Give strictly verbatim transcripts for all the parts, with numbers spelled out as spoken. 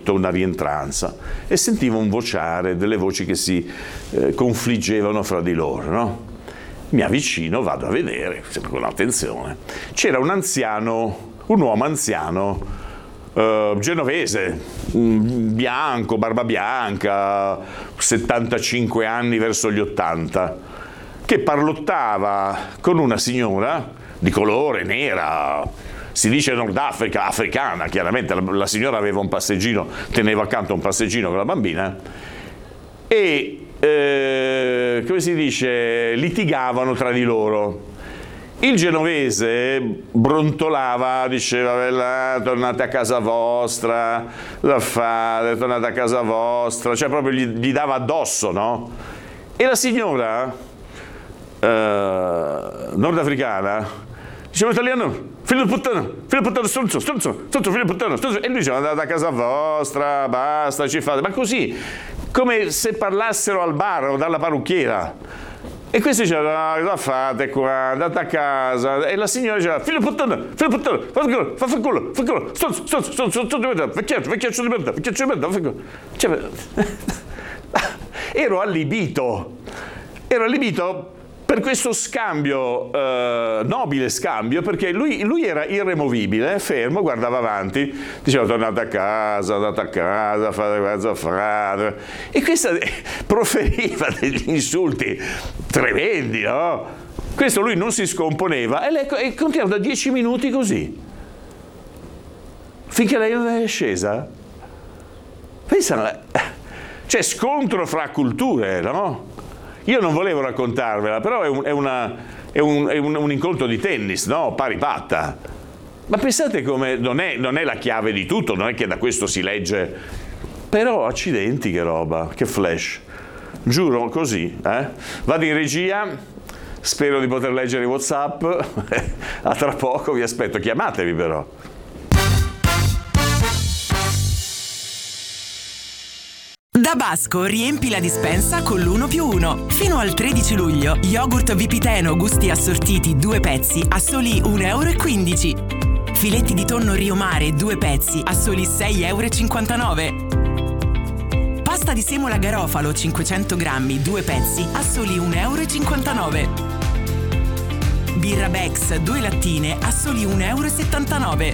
avuto una rientranza e sentivo un vociare, delle voci che si eh, confliggevano fra di loro, no? Mi avvicino, vado a vedere, sempre con attenzione. C'era un anziano, un uomo anziano, Uh, genovese, bianco, barba bianca, settantacinque anni verso gli ottanta, che parlottava con una signora di colore nera, si dice Nord Africa, africana, chiaramente la, la signora aveva un passeggino, teneva accanto un passeggino con la bambina e, eh, come si dice, litigavano tra di loro. Il genovese brontolava, diceva bella, tornate a casa vostra, la fate, tornate a casa vostra, cioè proprio gli, gli dava addosso, no? E la signora eh, nordafricana diceva italiano, figlio di puttana, figlio di puttana, stronzo, stronzo, stronzo, figlio di puttana, stronzo, e lui diceva andate a casa vostra, basta, ci fate, ma così, come se parlassero al bar o dalla parrucchiera. E questi dicevano, no, cosa fate qua, andate a casa, e la signora diceva, figlio di puttana, figlio di puttana, fa culo, fa fa culo, fa culo, stronzo, stronzo, stronzo, stronzo di merda, vecchiaccio, vecchiaccio di merda, vecchiaccio di merda, fa culo. Cioè, ero allibito, ero allibito per questo scambio, eh, nobile scambio, perché lui, lui era irremovibile, fermo, guardava avanti, diceva tornate a casa, andate a casa, fate mezzo frate, e questa proferiva degli insulti tremendi, no? Questo lui non si scomponeva e, lei, e continuava da dieci minuti così, finché lei non è scesa. Pensa, c'è scontro fra culture, no? Io non volevo raccontarvela, però è un, è una, è un, è un, un incontro di tennis, no? Pari patta. Ma pensate come non è, non è la chiave di tutto, non è che da questo si legge. Però accidenti che roba, che flash. Giuro, così, eh? Vado in regia, spero di poter leggere i WhatsApp. A tra poco, vi aspetto, chiamatevi però. Da Basco riempi la dispensa con l'uno più uno. Fino al tredici luglio, yogurt Vipiteno gusti assortiti due pezzi a soli un euro e quindici. Filetti di tonno Rio Mare due pezzi a soli sei euro e cinquantanove. Pasta di semola Garofalo cinquecento grammi due pezzi a soli un euro e cinquantanove. Birra Bex due lattine a soli un euro e settantanove.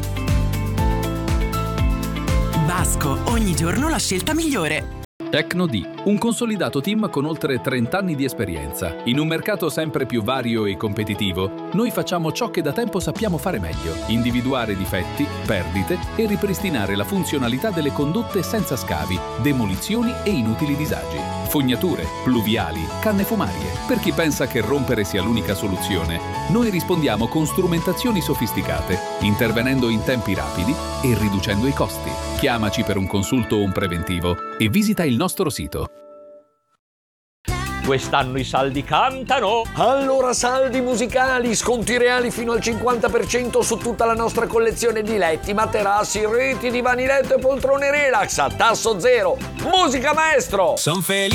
Basco, ogni giorno la scelta migliore. Tecnodi, un consolidato team con oltre trenta anni di esperienza. In un mercato sempre più vario e competitivo, noi facciamo ciò che da tempo sappiamo fare meglio: individuare difetti, perdite e ripristinare la funzionalità delle condotte senza scavi, demolizioni e inutili disagi. Fognature, pluviali, canne fumarie. Per chi pensa che rompere sia l'unica soluzione, noi rispondiamo con strumentazioni sofisticate, intervenendo in tempi rapidi e riducendo i costi. Chiamaci per un consulto o un preventivo e visita il nostro sito. Quest'anno i saldi cantano! Allora saldi musicali, sconti reali fino al cinquanta per cento su tutta la nostra collezione di letti, materassi, reti, divani letto e poltrone relax a tasso zero. Musica maestro! Son felice.